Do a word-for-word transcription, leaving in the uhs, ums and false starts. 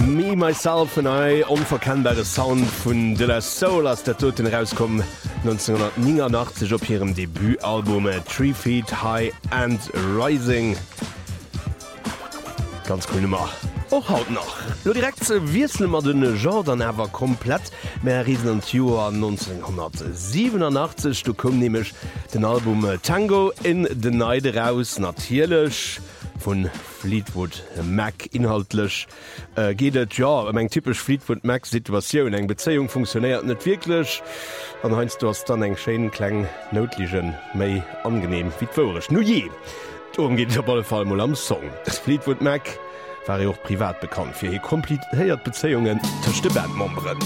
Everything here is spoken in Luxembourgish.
Me, myself and I, unverkennbare Sound vun De La Soul as der Toten rauskom neunzehnhundertneunundachtzig op ihrem Debütalbum Three Feet High and Rising. Ganz cool Nummer. Och haut noch. Lo direkt wieslemmer dënne Jordan awer komplett mé Riesen an Joer neunzehnhundertsiebenundachtzig du kom nämlich den Album Tango in the Night raus, natierlech von Fleetwood Mac inhaltlich äh, gehtt ja eng typisch Fleetwood Mac Situation eng Bezeung funktioniert net wirklich an heinst du hast dann eng Schädenklang notlichen méi angenehm wie vorisch nu je darum geht der ball Fall mal am Song das Fleetwood Mac war ja auch privat bekannt für hier kompliziert Beziehungen zwischen Bandmembern.